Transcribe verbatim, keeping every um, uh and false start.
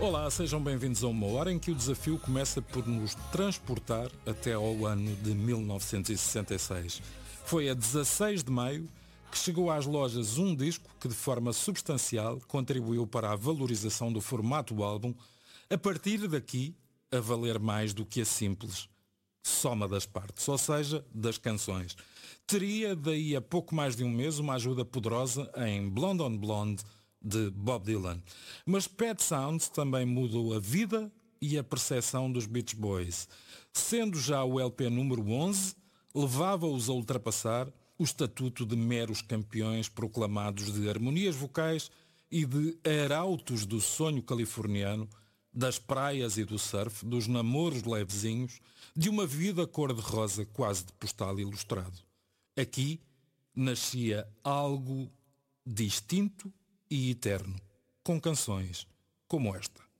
Olá, sejam bem-vindos a uma hora em que o desafio começa por nos transportar até ao ano de mil novecentos e sessenta e seis. Foi a dezasseis de maio que chegou às lojas um disco que de forma substancial contribuiu para a valorização do formato do álbum, a partir daqui a valer mais do que a simples soma das partes, ou seja, das canções. Teria daí a pouco mais de um mês uma ajuda poderosa em Blonde on Blonde de Bob Dylan. Mas Pet Sounds também mudou a vida e a percepção dos Beach Boys. Sendo já o L P número onze, levava-os a ultrapassar o estatuto de meros campeões proclamados de harmonias vocais e de arautos do sonho californiano, das praias e do surf, dos namoros levezinhos, de uma vida cor-de-rosa quase de postal ilustrado. Aqui nascia algo distinto e eterno, com canções como esta.